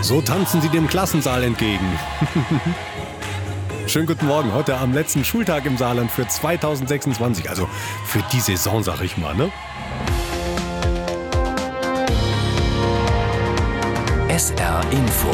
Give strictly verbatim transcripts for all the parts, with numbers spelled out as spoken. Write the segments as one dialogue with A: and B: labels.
A: So tanzen sie dem Klassensaal entgegen. Schönen guten Morgen, heute am letzten Schultag im Saarland für zweitausendsechsundzwanzig, also für die Saison, sag ich mal, ne?
B: S R Info.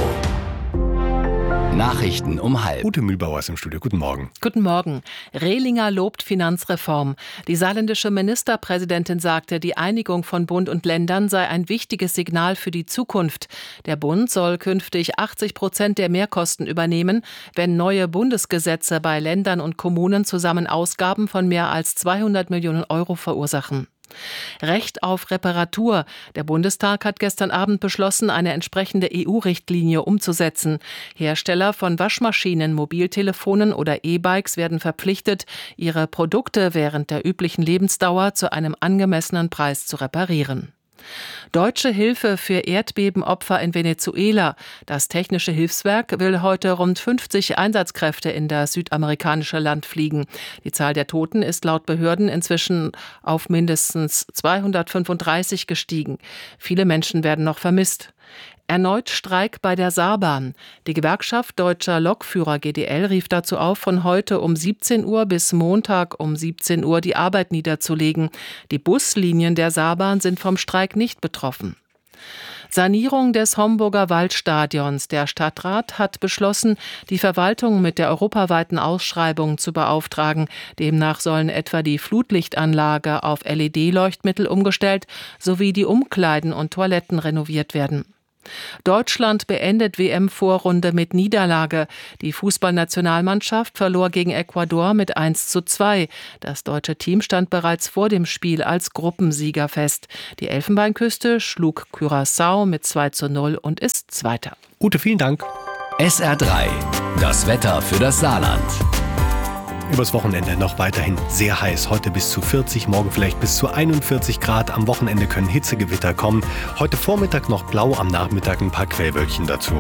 B: Nachrichten um halb.
A: Ute Mühlbauer ist im Studio. Guten Morgen.
C: Guten Morgen. Rehlinger lobt Finanzreform. Die saarländische Ministerpräsidentin sagte, die Einigung von Bund und Ländern sei ein wichtiges Signal für die Zukunft. Der Bund soll künftig achtzig Prozent der Mehrkosten übernehmen, wenn neue Bundesgesetze bei Ländern und Kommunen zusammen Ausgaben von mehr als zweihundert Millionen Euro verursachen. Recht auf Reparatur. Der Bundestag hat gestern Abend beschlossen, eine entsprechende E U-Richtlinie umzusetzen. Hersteller von Waschmaschinen, Mobiltelefonen oder E-Bikes werden verpflichtet, ihre Produkte während der üblichen Lebensdauer zu einem angemessenen Preis zu reparieren. Deutsche Hilfe für Erdbebenopfer in Venezuela. Das Technische Hilfswerk will heute rund fünfzig Einsatzkräfte in das südamerikanische Land fliegen. Die Zahl der Toten ist laut Behörden inzwischen auf mindestens zweihundertfünfunddreißig gestiegen. Viele Menschen werden noch vermisst. Erneut Streik bei der Saarbahn. Die Gewerkschaft Deutscher Lokführer G D L rief dazu auf, von heute um siebzehn Uhr bis Montag um siebzehn Uhr die Arbeit niederzulegen. Die Buslinien der Saarbahn sind vom Streik nicht betroffen. Sanierung des Homburger Waldstadions. Der Stadtrat hat beschlossen, die Verwaltung mit der europaweiten Ausschreibung zu beauftragen. Demnach sollen etwa die Flutlichtanlage auf L E D-Leuchtmittel umgestellt sowie die Umkleiden und Toiletten renoviert werden. Deutschland beendet W M-Vorrunde mit Niederlage. Die Fußballnationalmannschaft verlor gegen Ecuador mit eins zu zwei. Das deutsche Team stand bereits vor dem Spiel als Gruppensieger fest. Die Elfenbeinküste schlug Curaçao mit zwei zu null und ist Zweiter.
A: Ute, vielen Dank.
B: S R drei. Das Wetter für das Saarland.
A: Übers Wochenende noch weiterhin sehr heiß. Heute bis zu vierzig, morgen vielleicht bis zu einundvierzig Grad. Am Wochenende können Hitzegewitter kommen. Heute Vormittag noch blau, am Nachmittag ein paar Quellwölkchen dazu.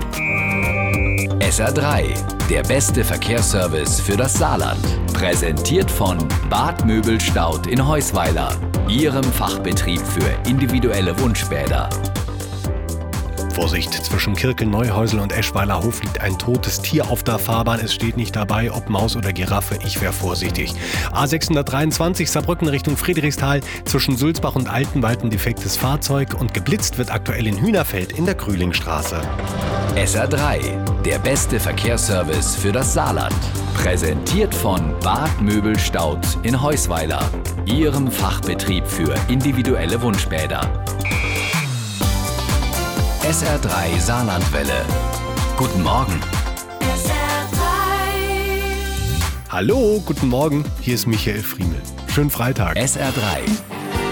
B: S R drei. Der beste Verkehrsservice für das Saarland. Präsentiert von Bad Möbelstaud in Heusweiler. Ihrem Fachbetrieb für individuelle Wunschbäder.
A: Vorsicht, zwischen Kirkel, Neuhäusel und Eschweiler Hof liegt ein totes Tier auf der Fahrbahn. Es steht nicht dabei, ob Maus oder Giraffe. Ich wäre vorsichtig. A sechshundertdreiundzwanzig Saarbrücken Richtung Friedrichsthal. Zwischen Sulzbach und Altenwald ein defektes Fahrzeug. Und geblitzt wird aktuell in Hühnerfeld in der Grühlingstraße.
B: S R drei. Der beste Verkehrsservice für das Saarland. Präsentiert von Bad Möbelstaud in Heusweiler. Ihrem Fachbetrieb für individuelle Wunschbäder. S R drei Saarlandwelle. Guten Morgen.
D: S R drei.
A: Hallo, guten Morgen. Hier ist Michael Friemel. Schönen Freitag.
B: S R drei.